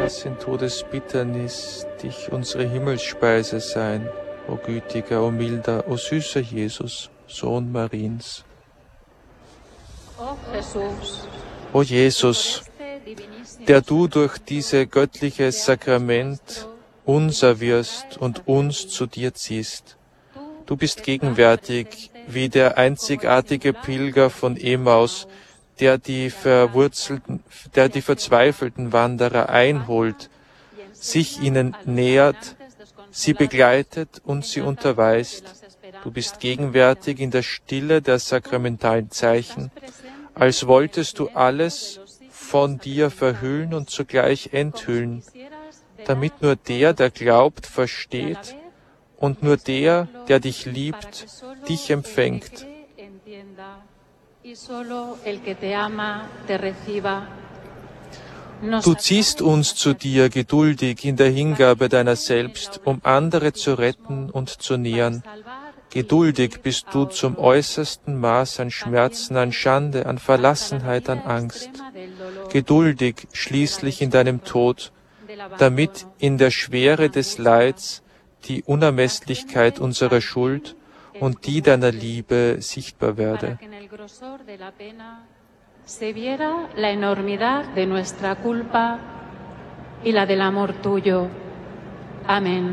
lass in Todesbitternis dich unsere Himmelsspeise sein, o gütiger, o milder, o süßer Jesus, Sohn Mariens. O Jesus, der du durch dieses göttliche Sakrament unser wirst und uns zu dir ziehst. Du bist gegenwärtig wie der einzigartige Pilger von Emaus, der die verzweifelten Wanderer einholt, sich ihnen nähert, sie begleitet und sie unterweist. Du bist gegenwärtig in der Stille der sakramentalen Zeichen, als wolltest du alles von dir verhüllen und zugleich enthüllen, damit nur der, der glaubt, versteht und nur der, der dich liebt, dich empfängt. Du ziehst uns zu dir geduldig in der Hingabe deiner selbst, um andere zu retten und zu nähren. Geduldig bist du zum äußersten Maß an Schmerzen, an Schande, an Verlassenheit, an Angst. Geduldig schließlich in deinem Tod, damit in der Schwere des Leids die Unermesslichkeit unserer Schuld und die deiner Liebe sichtbar werde. Se viera la enormidad de nuestra culpa y la del amor tuyo. Amén.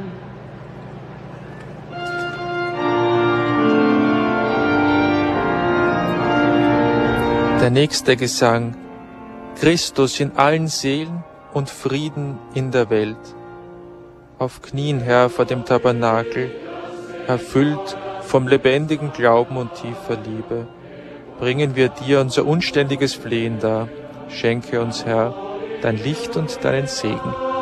Der nächste Gesang: Christus in allen Seelen und Frieden in der Welt. Auf Knien, Herr, vor dem Tabernakel, erfüllt vom lebendigen Glauben und tiefer Liebe, bringen wir dir unser unständiges Flehen dar. Schenke uns, Herr, dein Licht und deinen Segen.